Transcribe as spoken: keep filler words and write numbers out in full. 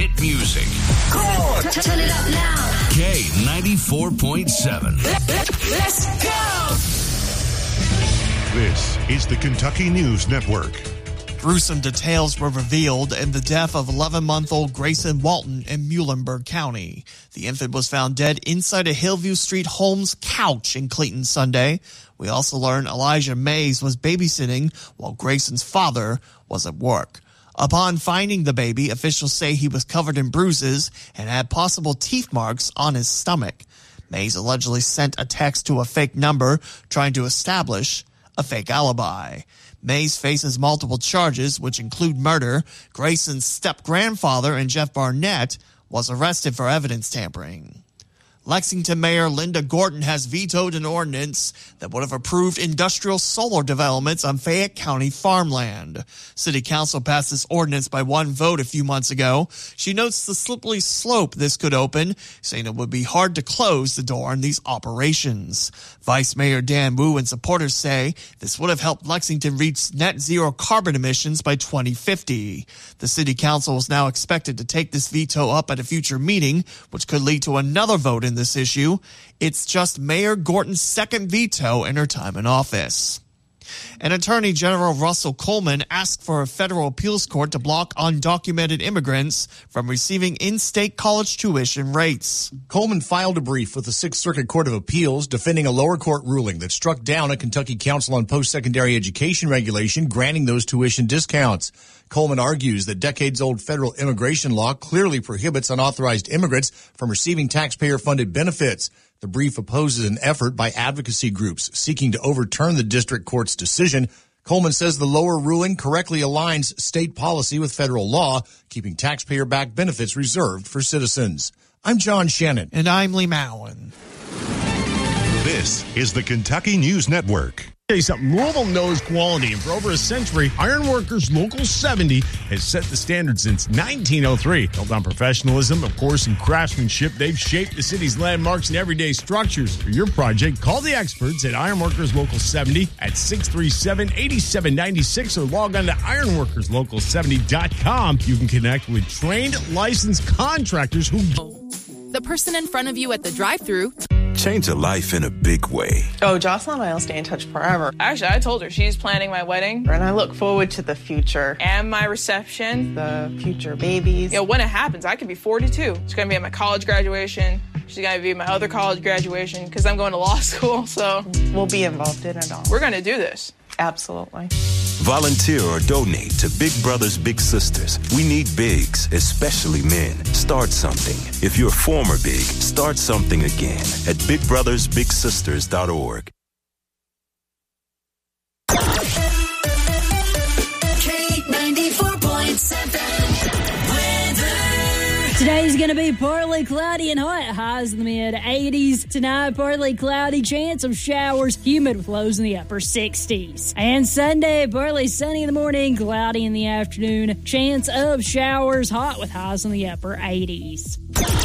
hit music. Cool. Turn it up now. K ninety-four point seven. Let's go. This is the Kentucky News Network. Gruesome details were revealed in the death of eleven-month-old Grayson Walton in Muhlenberg County. The infant was found dead inside a Hillview Street Homes couch in Clayton Sunday. We also learned Elijah Mays was babysitting while Grayson's father was at work. Upon finding the baby, officials say he was covered in bruises and had possible teeth marks on his stomach. Mays allegedly sent a text to a fake number trying to establish a fake alibi. Mays faces multiple charges, which include murder. Grayson's step-grandfather and Jeff Barnett was arrested for evidence tampering. Lexington Mayor Linda Gorton has vetoed an ordinance that would have approved industrial solar developments on Fayette County farmland. City Council passed this ordinance by one vote a few months ago. She notes the slippery slope this could open, saying it would be hard to close the door on these operations. Vice Mayor Dan Wu and supporters say this would have helped Lexington reach net zero carbon emissions by twenty fifty. The City Council is now expected to take this veto up at a future meeting, which could lead to another vote in this issue. It's just Mayor Gorton's second veto in her time in office. And Attorney General Russell Coleman asked for a federal appeals court to block undocumented immigrants from receiving in-state college tuition rates. Coleman filed a brief with the Sixth Circuit Court of Appeals defending a lower court ruling that struck down a Kentucky Council on Post-Secondary Education regulation granting those tuition discounts. Coleman argues that decades-old federal immigration law clearly prohibits unauthorized immigrants from receiving taxpayer-funded benefits. The brief opposes an effort by advocacy groups seeking to overturn the district court's decision. Coleman says the lower ruling correctly aligns state policy with federal law, keeping taxpayer-backed benefits reserved for citizens. I'm John Shannon. And I'm Lee Mowen. This is the Kentucky News Network. Tell you something, Louisville knows quality, and for over a century, Ironworkers Local seventy has set the standard since nineteen oh three. Built on professionalism, of course, and craftsmanship, they've shaped the city's landmarks and everyday structures. For your project, call the experts at Ironworkers Local seventy at six three seven, eight seven nine six or log on to ironworkers local seventy dot com. You can connect with trained, licensed contractors who... The person in front of you at the drive-thru. Change a life in a big way. Oh, Jocelyn and I will stay in touch forever. Actually, I told her she's planning my wedding. And I look forward to the future. And my reception. The future babies. You know, when it happens, I could be forty-two. She's going to be at my college graduation. She's going to be at my other college graduation because I'm going to law school, so. We'll be involved in it all. We're going to do this. Absolutely. Volunteer or donate to Big Brothers Big Sisters. We need bigs, especially men. Start something. If you're former big, start something again at big brothers big sisters dot org. K ninety-four point seven. Today's going to be partly cloudy and hot. Highs in the mid-eighties. Tonight, partly cloudy. Chance of showers. Humid with lows in the upper sixties. And Sunday, partly sunny in the morning. Cloudy in the afternoon. Chance of showers. Hot with highs in the upper eighties.